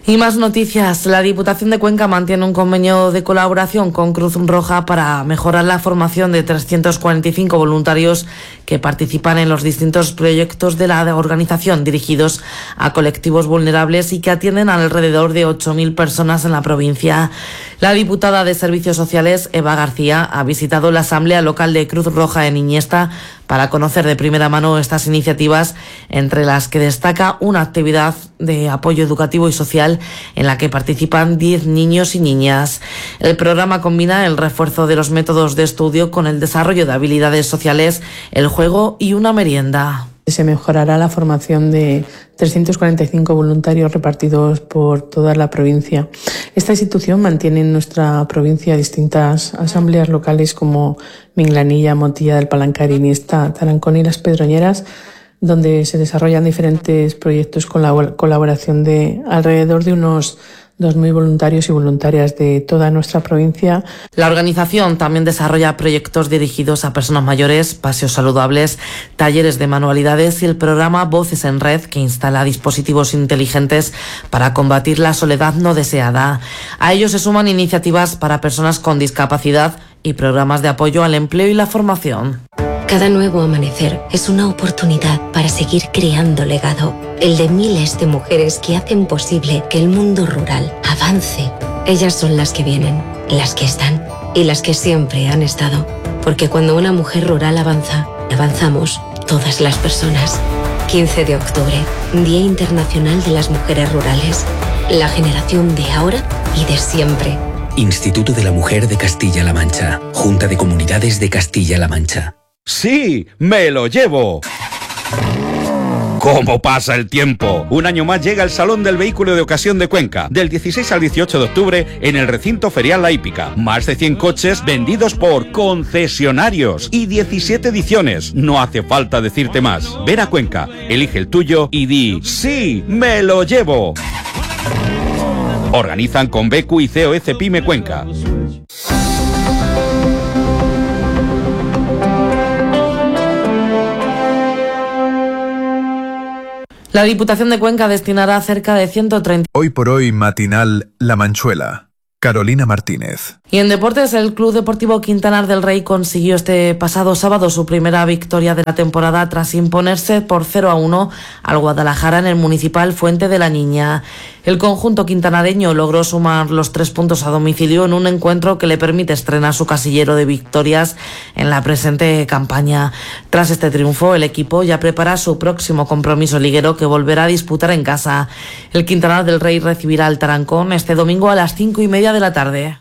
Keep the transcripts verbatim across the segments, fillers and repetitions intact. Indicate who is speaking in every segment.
Speaker 1: Y más noticias. La Diputación de Cuenca mantiene un convenio de colaboración con Cruz Roja para mejorar la formación de trescientos cuarenta y cinco voluntarios que participan en los distintos proyectos de la organización dirigidos a colectivos vulnerables y que atienden a alrededor de ocho mil personas en la provincia. La diputada de Servicios Sociales, Eva García, ha visitado la Asamblea Local de Cruz Roja en Iñesta para conocer de primera mano estas iniciativas, entre las que destaca una actividad de apoyo educativo y social en la que participan diez niños y niñas. El programa combina el refuerzo de los métodos de estudio con el desarrollo de habilidades sociales, el juego y una merienda.
Speaker 2: Se mejorará la formación de trescientos cuarenta y cinco voluntarios repartidos por toda la provincia. Esta institución mantiene en nuestra provincia distintas asambleas locales como Minglanilla, Montilla del Palancar, Iniesta, Tarancón y Las Pedroñeras, donde se desarrollan diferentes proyectos con la colaboración de alrededor de unos dos mil voluntarios y voluntarias de toda nuestra provincia.
Speaker 1: La organización también desarrolla proyectos dirigidos a personas mayores, paseos saludables, talleres de manualidades y el programa Voces en Red, que instala dispositivos inteligentes para combatir la soledad no deseada. A ello se suman iniciativas para personas con discapacidad y programas de apoyo al empleo y la formación.
Speaker 3: Cada nuevo amanecer es una oportunidad para seguir creando legado, el de miles de mujeres que hacen posible que el mundo rural avance. Ellas son las que vienen, las que están y las que siempre han estado, porque cuando una mujer rural avanza, avanzamos todas las personas. quince de octubre, Día Internacional de las Mujeres Rurales, la generación de ahora y de siempre.
Speaker 4: Instituto de la Mujer de Castilla-La Mancha, Junta de Comunidades de Castilla-La Mancha.
Speaker 5: ¡Sí! ¡Me lo llevo! ¿Cómo pasa el tiempo? Un año más llega el Salón del Vehículo de Ocasión de Cuenca, del dieciséis al dieciocho de octubre en el recinto ferial La Hípica. Más de cien coches vendidos por concesionarios y diecisiete ediciones. No hace falta decirte más. Ven a Cuenca, elige el tuyo y di ¡sí! ¡Me lo llevo! Organizan con Becu y C O E Pyme Cuenca.
Speaker 1: La Diputación de Cuenca destinará cerca de ciento treinta.
Speaker 6: Hoy por hoy matinal La Manchuela. Carolina Martínez.
Speaker 1: Y en deportes, el Club Deportivo Quintanar del Rey consiguió este pasado sábado su primera victoria de la temporada tras imponerse por cero a uno al Guadalajara en el Municipal Fuente de la Niña. El conjunto quintanareño logró sumar los tres puntos a domicilio en un encuentro que le permite estrenar su casillero de victorias en la presente campaña. Tras este triunfo, el equipo ya prepara su próximo compromiso liguero que volverá a disputar en casa. El Quintanar del Rey recibirá al Tarancón este domingo a las cinco y media de la tarde.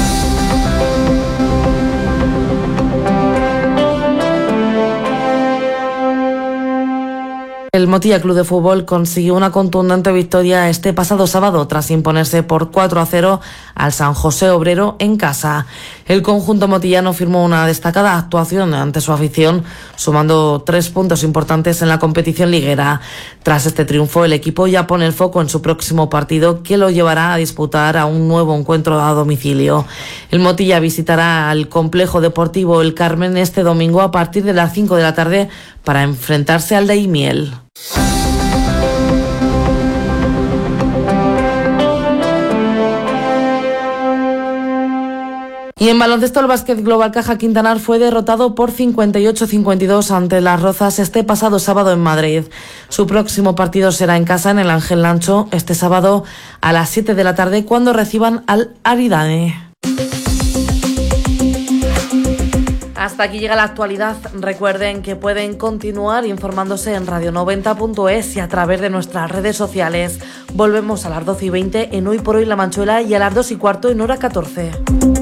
Speaker 1: El Motilla Club de Fútbol consiguió una contundente victoria este pasado sábado tras imponerse por cuatro a cero al San José Obrero en casa. El conjunto motillano firmó una destacada actuación ante su afición, sumando tres puntos importantes en la competición liguera. Tras este triunfo, el equipo ya pone el foco en su próximo partido, que lo llevará a disputar a un nuevo encuentro a domicilio. El Motilla visitará al complejo deportivo El Carmen este domingo a partir de las cinco de la tarde para enfrentarse al Daimiel. Y en baloncesto, el Básquet Global Caja Quintanar fue derrotado por cincuenta y ocho a cincuenta y dos ante Las Rozas este pasado sábado en Madrid. Su próximo partido será en casa en el Ángel Lancho este sábado a las siete de la tarde cuando reciban al Aridane. Hasta aquí llega la actualidad. Recuerden que pueden continuar informándose en radio noventa punto es y a través de nuestras redes sociales. Volvemos a las doce y veinte en Hoy por Hoy La Manchuela y a las dos y cuarto en Hora catorce.